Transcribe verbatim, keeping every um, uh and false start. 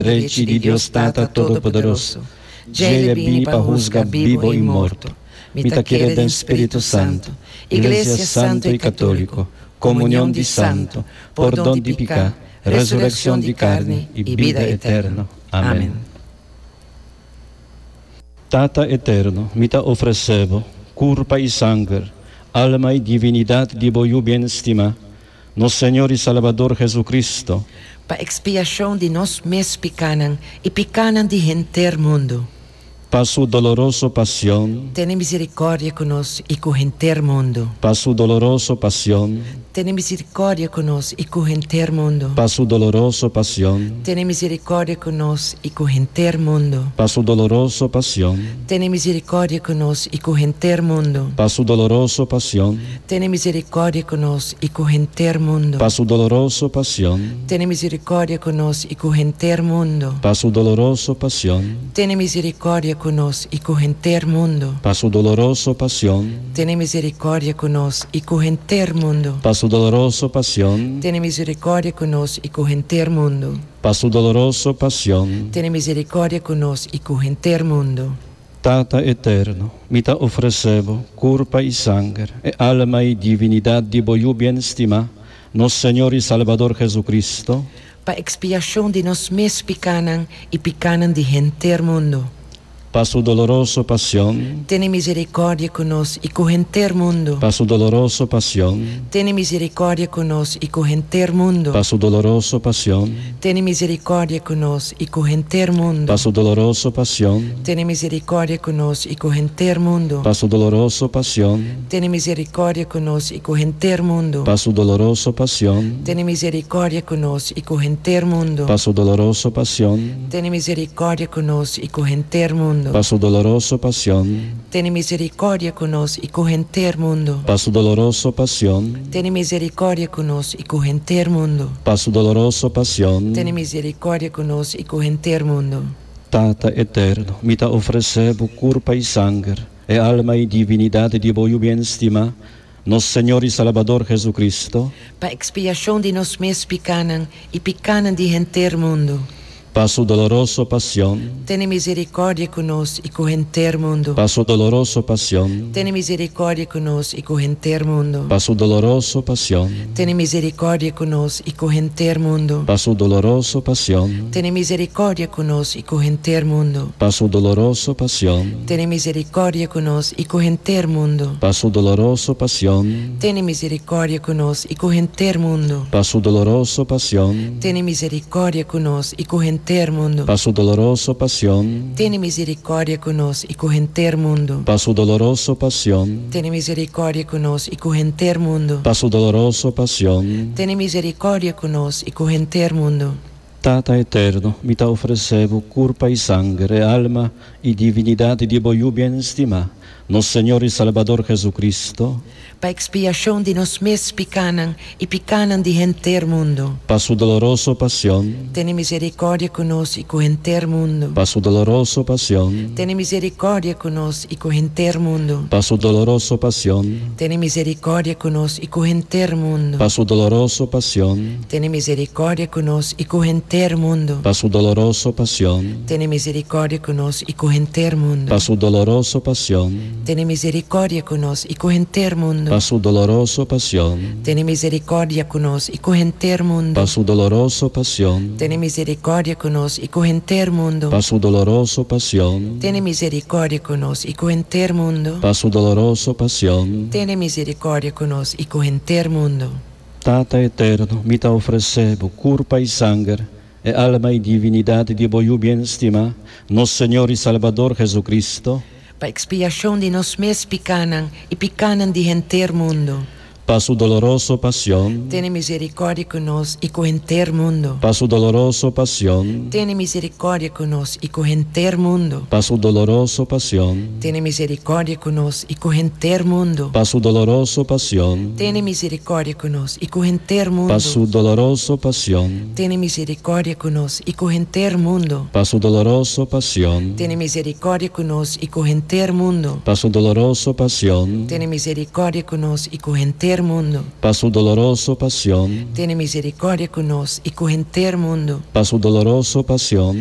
Regi di Dios Tata Todopoderoso, Gele bini pa juzga vivo y muerto, mita quiere del Espíritu Santo, Iglesia Santo y Católico, comunión di Santo, por don di pica, resurrección di carne y vida eterna. Amén. Tata eterno, mita ofrecebo, curpa y sangre, alma y divinidad di voyu bien estima, nos Señor y Salvador Jesucristo, pa expiación de nos mes picanan y picanan de gente mundo. Pa su doloroso pasión, Ten misericordia con nos y con gente mundo. pa su doloroso pasión, Ten misericordia con nos y con gente mundo. pa su doloroso pasión, Ten misericordia con nos y con gente mundo. pa su doloroso pasión, Ten misericordia con nos y con gente mundo. pa su doloroso pasión, Ten misericordia con nos y con gente mundo. pa su doloroso pasión, Ten misericordia con nos y con gente mundo. pa su doloroso pasión, Ten misericordia con nos y con gente mundo. pa su doloroso pasión, Ten misericordia con nos y con gente mundo. pa su doloroso pasión, Ten misericordia con nos y con gente mundo. pa su doloroso pasión, Ten misericordia con nos y con gente mundo. Tata eterno, mita ofrecebo, curpa y sangre, e alma y divinidad di voyu bien estima, nos Señor y Salvador Jesucristo, Pa expiación de nos mes picanan y picanan de gente mundo. pa su doloroso pasión, Ten misericordia con nos y con gente mundo. pa su doloroso pasión, Ten misericordia con nos y con gente mundo. pa su doloroso pasión, Ten misericordia con nos y con gente mundo. pa su doloroso pasión, Ten misericordia con nos y con gente mundo. pa su doloroso pasión, Ten misericordia con nos y con gente mundo. pa su doloroso pasión, Ten misericordia con nos y con gente mundo. pa su doloroso pasión, Ten misericordia con nos y con gente mundo. pa su doloroso pasión, Ten misericordia con nos y con gente mundo. pa su doloroso pasión, Ten misericordia con nos y con gente mundo. pa su doloroso pasión, Ten misericordia con nos y con gente mundo. Tata eterno, mita ofrecebo curpa y sangre, e alma y divinidad di voyu bien estima, nos Señor y Salvador Jesucristo, Pa expiación de nos mes picanan y picanan de gente mundo. pa su doloroso pasión, Ten misericordia con nos y con gente mundo. pa su doloroso pasión, Ten misericordia con nos y con gente mundo. pa su doloroso pasión, Ten misericordia con nos y con gente mundo. pa su doloroso pasión, Ten misericordia con nos y con gente mundo. pa su doloroso pasión, Ten misericordia con nos y con gente mundo. pa su doloroso pasión, Ten misericordia con nos y con gente mundo. pa su doloroso pasión, Ten misericordia con nos y con gente mundo. pa su doloroso pasión, Ten misericordia con nos y con gente mundo. pa su doloroso pasión, Ten misericordia con nos y con gente mundo. pa su doloroso pasión, Ten misericordia con nos y con gente mundo. Tata eterno, mita ofrecebo curpa y sangre, alma y divinidad di voyu bien estima, nos Señor y Salvador Jesucristo, Pa expiación de nos mes picanan y picanan de gente mundo. pa su doloroso pasión, Ten misericordia con nos y con gente mundo. pa su doloroso pasión, Ten misericordia con nos y con gente mundo. pa su doloroso pasión, Ten misericordia con nos y con gente mundo. pa su doloroso pasión, Ten misericordia con nos y con gente mundo. pa su doloroso pasión, Ten misericordia con nos y con gente mundo. pa su doloroso pasión, Ten misericordia con nos y con gente mundo. pa su doloroso pasión, Ten misericordia con nos y con gente mundo. pa su doloroso pasión, Ten misericordia con nos y con gente mundo. pa su doloroso pasión, Ten misericordia con nos y con gente mundo. pa su doloroso pasión, Ten misericordia con nos y con gente mundo. Tata eterno, mita ofrecebo curpa y sangre, e alma y divinidad di voyu bien estima, nos Señor y Salvador Jesucristo, Pa expiación de nos mes picanan y picanan de gente mundo. pa su doloroso pasión, Ten misericordia con nos y con gente mundo. pa su doloroso pasión, Ten misericordia con nos y con gente mundo. pa su doloroso pasión, Ten misericordia con nos y con gente mundo. pa su doloroso pasión, Ten misericordia con nos y con gente mundo. pa su doloroso pasión, Ten misericordia con nos y con gente mundo. pa su doloroso pasión, Ten misericordia con nos y con gente mundo. pa su doloroso pasión, Ten misericordia con nos y con gente enter mundo. pa su doloroso pasión, Tiene misericordia con nos y con enter mundo. pa su doloroso pasión,